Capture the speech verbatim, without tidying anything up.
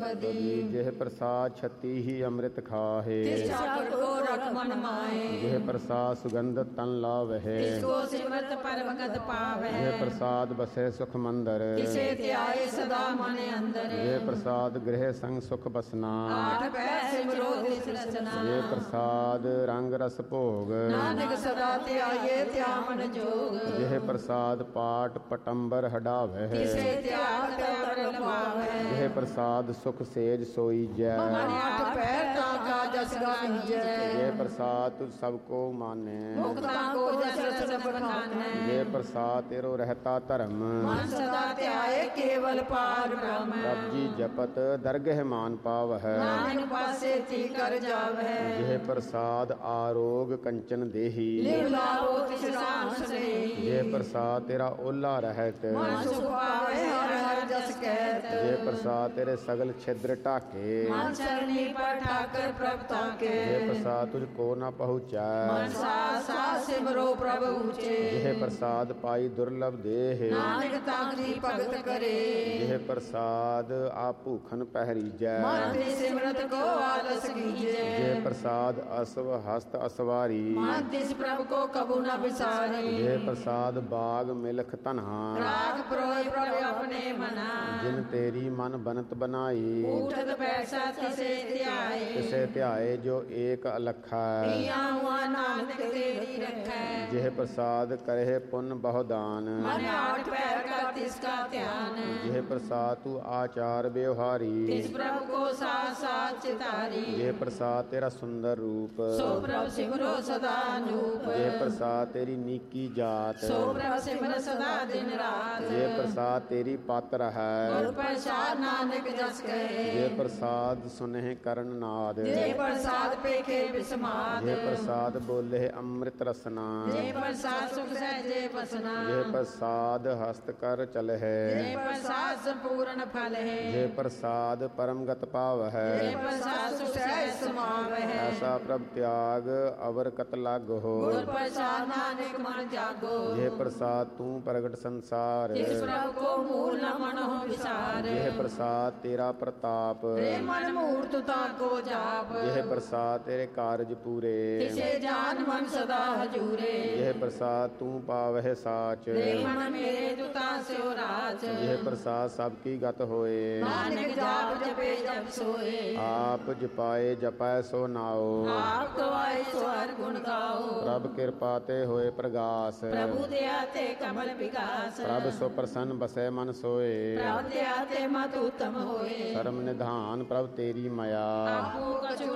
ਬਦੀ। ਜਿਹ ਪ੍ਰਸਾਦ ਛਤੀ ਹੀ ਅੰਮ੍ਰਿਤ ਖਾਹੇ। ਤਿਸ ਠਾਕੁਰ ਕੋ ਰਖ ਮਨ ਮਾਏ। ਜਿਹ ਪ੍ਰਸਾਦ ਸੁਗੰਧ ਤਨ ਲਾਵਹਿ। ਤਿਸ ਕੋ ਸਿਮਰਤ ਪਰਮਗਤ ਪਾਵੈ। ਜਿਹ ਪ੍ਰਸਾਦ ਬਸੈ ਸੁਖ ਮੰਦਰ। ਤਿਸੇ ਧਿਆਏ ਸਦਾ ਮਨ ਅੰਦਰ। ਜਿਹ ਪ੍ਰਸਾਦ ਗ੍ਰਹਿ ਸੰਗ ਸੁਖ ਬਸਨਾ। ਆਠ ਪੈ ਸਿਮਰੋ ਤਿਸ ਰਚਨਾ। ਜਿਹ ਪ੍ਰਸਾਦ ਰੰਗ ਰਸ ਭੋਗ। ਨਾਨਕ ਸਦਾ ਧਿਆਏ ਧਿਆ ਮਨ ਜੋਗ। ਜਿਹ ਪ੍ਰਸਾਦ ਪਾਟ ਪਟੰਬਰ ਹਡਾਵਹਿ। ਤਿਸੇ ਧਿਆਨ ਤਰ ਲਵਾਵੈ। ਜਿਹ ਪ੍ਰਸਾਦ ਸੁਖ ਸੇਜ ਸੋਈ ਜੈ। ਮਨ ਆਠ ਪੈਰ ਤਾਂ ਕਾ ਜਸ ਗਾਵੀਜੈ। ਜਿਹ ਪ੍ਰਸਾਦ ਤੁਝ ਸਭ ਕੋ ਮਾਨੈ। ਮੁਕਤਾਂ ਕੋ ਜਸ ਰਸ ਬਖਾਨੈ। ਜਿਹ ਪ੍ਰਸਾਦ ਤੇਰੋ ਰਹਤਾ ਧਰਮ। ਮਨ ਸਦਾ ਧਿਆਏ ਕੇਵਲ ਪਾਰ ਬ੍ਰਹਮ। ਪ੍ਰਭ ਜੀ ਜਪਤ ਦਰਗਹਿ ਮਾਨ ਪਾਵਹਿ। ਨਾਨਕ ਪਾਸੇ ਤੀ ਕਰ ਜਾਵੈ। ਜਿਹ ਪ੍ਰਸਾਦ ਆਰੋਗ ਕੰਚਨ ਦੇਹੀ। ਲਿਵ ਲਾਵੋ ਤਿਸ ਰਾਮ ਸਨੇਹੀ। ਜਿਹ ਪ੍ਰਸਾਦ ਤੇਰਾ ਓਲਾ ਰਹਿਤ। ਮਨ ਸੁਖ ਪਾਵੈ ਹਰ ਹਰ ਜਸ ਕਹਿਤ। ਜਿਹ ਪ੍ਰਸਾਦ ਤੇਰੇ ਸਗਲ ਛਿਦਰ ਢਾਕੇ। ਮਨ ਚਰਨੀ ਪਰ ਠਾਕਰ ਪ੍ਰਭ ਤਾਕੇ। ਜਿਹ ਪ੍ਰਸਾਦ ਤੁਝ ਕੋ ਨਾ ਪਹੁੰਚੈ। ਮਨ ਸਾਥ ਸਾਥ ਸਿਮਰੋ ਪ੍ਰਭ ਊਚੇ। ਜਿਹ ਪ੍ਰਸਾਦ ਪਾਈ ਦੁਰਲਭ ਦੇਹ। ਨਾਨਕ ਤਾਕਰੀ ਭਗਤ ਕਰੇ। ਜਿਹ ਪ੍ਰਸਾਦ ਆ ਭੂਖਨ ਪਹਿਰੀਜੈ। ਮਨ ਤੇ ਸਿਮਰਤ ਕੋ ਆਲਸ ਕੀਜੈ। ਜਿਹ ਪ੍ਰਸਾਦ ਅਸਵ ਹਸਤ ਅਸਵਾਰੀ। ਮਨ ਤਿਸ ਪ੍ਰਭ ਕੋ ਕਬੂ ਨ ਵਿਸਾਰੀ। ਜਿਹ ਪ੍ਰਸਾਦ ਬਾਗ ਮਿਲਖ ਧਨਹਾ। ਰਾਗ ਪ੍ਰੋਇ ਪ੍ਰਭ ਆਪਣੇ ਮਨਾ। ਜਿਨ ਤੇਰੀ ਮਨ ਬਨਤ ਬਨਾਈ। ਉਠਤ ਬੈਠਾ ਤਿਸੇ ਧਿਆਏ। ਤਿਸੇ ਧਿਆਏ ਜੋ ਏਕ ਅਲਖਾ। ਪਿਆ ਹੁਆ ਨਾਨਕ ਤੇਰੀ ਰਖੈ। ਜਿਹ ਪ੍ਰਸਾਦ ਕਰਹਿ ਪੁੰਨ ਬਹੁ ਦਾਨ। ਮਨ ਆਠ ਪੈਰ ਕਾ ਤਿਸ ਕਾ ਧਿਆਨ। ਜਿਹ ਪ੍ਰਸਾਦ ਤੂੰ ਆਚਾਰ ਵਿਵਹਾਰੀ। ਤਿਸ ਪ੍ਰਭ ਕੋ ਸਾਥ ਸਾਥ ਚਿਤਾਰੀ। ਜਿਹ ਪ੍ਰਸਾਦ ਤੇਰਾ ਸੁੰਦਰ ਰੂਪ। ਸੋ ਪ੍ਰਭ ਸਿਮਰੋ ਸਦਾ ਅਨੂਪ। ਜਿਹ ਪ੍ਰਸਾਦ ਤੇਰੀ ਨੀਕੀ ਜਾਤ। ਸੋ ਪ੍ਰਭ ਸਿਮਰ ਸਦਾ ਦਿਨ ਰਾਤ। ਜਿਹ ਪ੍ਰਸਾਦ ਤੇਰੀ ਪਾਤਰ ਹੈ। ਗੁਰ ਪ੍ਰਸਾਦ ਨਾਨਕ ਜਸ ਕਹੇ। ਜਿਹ ਪ੍ਰਸਾਦ ਸੁਨਹਿ ਕਰਨ ਨਾਦ। ਜੇ ਪ੍ਰਸਾਦ ਪੇਖੇ ਬਿਸਮਾਦ। ਜਿਹ ਪ੍ਰਸਾਦ ਬੋਲੇ ਅੰਮ੍ਰਿਤ ਰਸਨਾ। ਜੇ ਪ੍ਰਸਾਦ ਸੁਖ ਸਹਿਜੇ ਬਸਨਾ। ਜਿਹ ਪ੍ਰਸਾਦ ਹਸਤ ਕਰ ਚਲਹਿ। ਜੇ ਪ੍ਰਸਾਦ ਸੰਪੂਰਨ ਫਲ ਹੈ। ਜਿਹ ਪ੍ਰਸਾਦ ਪਰਮਗਤ ਪਾਵ ਜੇ ਹੈ। ਪ੍ਰਸਾਦ ਸੁਖ ਸਹਿਜ ਸਮਾਵੈ ਹੈ। ਐਸਾ ਪ੍ਰਭ ਤਿਆਗ ਅਵਰ ਕਤ ਲਾਗ ਹੋ। ਗੁਰ ਪ੍ਰਸਾਦ ਨਾਨਕ ਮਨ ਜਾਗੋ। ਜਿਹ ਪ੍ਰਸਾਦ ਤੂੰ ਪ੍ਰਗਟ ਸੰਸਾਰ। ਜਿਸ ਪ੍ਰਭ ਕੋ ਮੂਲ ਨ ਮਨਹੁ ਵਿਸਾਰ। ਜਿਹ ਪ੍ਰਸਾਦ ਤੇਰਾ ਪ੍ਰਤਾਪ। ਰੇ ਮਨ ਮੂਰਤ ਤਾ ਕੋ ਜਾਪ। ਜਿਹ ਪ੍ਰਸਾਦ ਤੇਰੇ ਕਾਰਜ ਪੂਰੇ। ਤਿਸੇ ਜਾਨ ਮਨ ਸਦਾ ਹਜੂਰੇ। ਜਿਹ ਪ੍ਰਸਾਦ ਤੂੰ ਪਾਵਹਿ ਸਾਚ। ਰੇ ਮਨ ਮੇਰੇ ਤੁਤਾ ਸਿਉ ਰਾਜ। ਜਿਹ ਪ੍ਰਸਾਦ ਸਭ ਕੀ ਗਤ ਹੋਏ। ਨਾਨਕ ਜਾਪ ਜਪੇ ਜਪ ਸੋਏ। ਆਪ ਜਪਾਏ ਜਪੈ ਸੋ ਨਾਉ। ਆਪ ਗਵਾਏ ਸੋ ਹਰ ਗੁਣ ਗਾਓ। ਪ੍ਰਭ ਕਿਰਪਾ ਤੇ ਹੋਏ ਪ੍ਰਗਾਸ। ਪ੍ਰਭੂ ਦਇਆ ਤੇ ਕਮਲ ਵਿਕਾਸ। ਪ੍ਰਭ ਸੋ ਪ੍ਰਸੰਨ ਬਸੈ ਮਨ ਸੋਏ। ਪ੍ਰਭ ਦਇਆ ਤੇ ਮਤ ਉਤਮ ਹੋਏ। ਧਰਮ ਨਿਧਾਨ ਪ੍ਰਭ ਤੇਰੀ ਮਾਇਆ। ਆਪੋ ਕਛੁ